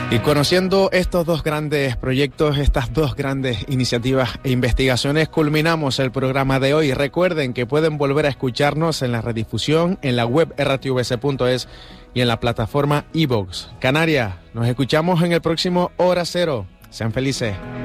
Y conociendo estos dos grandes proyectos, estas dos grandes iniciativas e investigaciones, culminamos el programa de hoy. Recuerden que pueden volver a escucharnos en la redifusión, en la web rtvc.es y en la plataforma iVoox. Canarias, nos escuchamos en el próximo Hora Cero. Sean felices.